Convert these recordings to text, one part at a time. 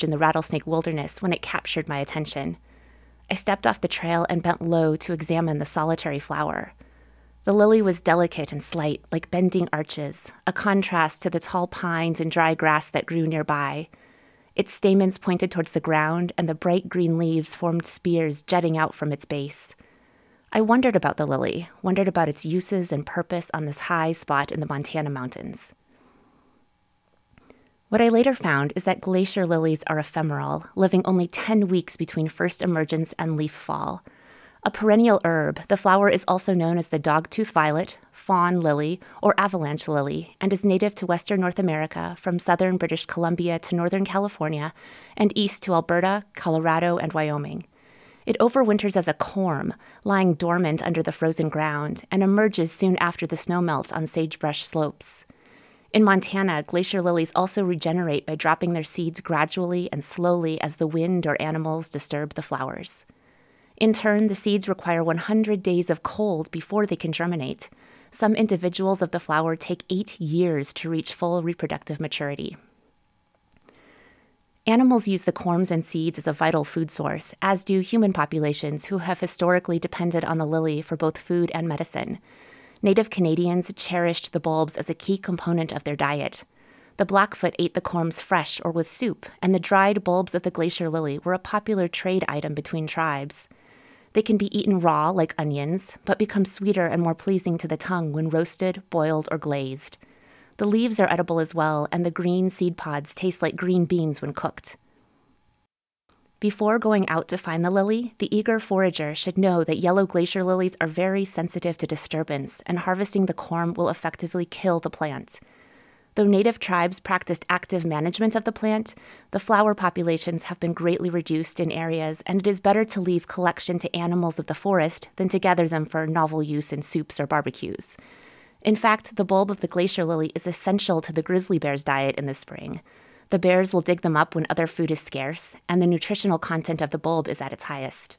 in the Rattlesnake Wilderness when it captured my attention. I stepped off the trail and bent low to examine the solitary flower. The lily was delicate and slight, like bending arches, a contrast to the tall pines and dry grass that grew nearby. Its stamens pointed towards the ground, and the bright green leaves formed spears jutting out from its base. I wondered about the lily, wondered about its uses and purpose on this high spot in the Montana mountains. What I later found is that glacier lilies are ephemeral, living only 10 weeks between first emergence and leaf fall. A perennial herb, the flower is also known as the dogtooth violet, fawn lily, or avalanche lily, and is native to western North America from southern British Columbia to northern California and east to Alberta, Colorado, and Wyoming. It overwinters as a corm, lying dormant under the frozen ground, and emerges soon after the snow melts on sagebrush slopes. In Montana, glacier lilies also regenerate by dropping their seeds gradually and slowly as the wind or animals disturb the flowers. In turn, the seeds require 100 days of cold before they can germinate. Some individuals of the flower take 8 years to reach full reproductive maturity. Animals use the corms and seeds as a vital food source, as do human populations who have historically depended on the lily for both food and medicine. Native Canadians cherished the bulbs as a key component of their diet. The Blackfoot ate the corms fresh or with soup, and the dried bulbs of the glacier lily were a popular trade item between tribes. They can be eaten raw like onions, but become sweeter and more pleasing to the tongue when roasted, boiled, or glazed. The leaves are edible as well, and the green seed pods taste like green beans when cooked. Before going out to find the lily, the eager forager should know that yellow glacier lilies are very sensitive to disturbance, and harvesting the corm will effectively kill the plant. Though native tribes practiced active management of the plant, the flower populations have been greatly reduced in areas, and it is better to leave collection to animals of the forest than to gather them for novel use in soups or barbecues. In fact, the bulb of the glacier lily is essential to the grizzly bear's diet in the spring. The bears will dig them up when other food is scarce, and the nutritional content of the bulb is at its highest.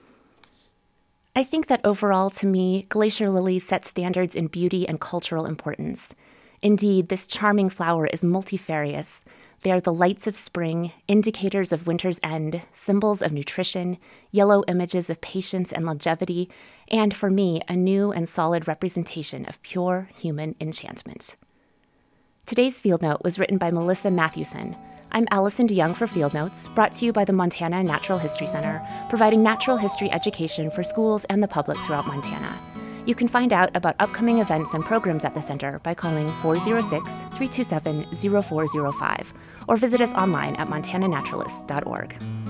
I think that overall, to me, glacier lilies set standards in beauty and cultural importance. Indeed, this charming flower is multifarious. They are the lights of spring, indicators of winter's end, symbols of nutrition, yellow images of patience and longevity, and for me, a new and solid representation of pure human enchantment. Today's Field Note was written by Melissa Mathewson. I'm Allison DeYoung for Field Notes, brought to you by the Montana Natural History Center, providing natural history education for schools and the public throughout Montana. You can find out about upcoming events and programs at the center by calling 406-327-0405 or visit us online at montananaturalist.org.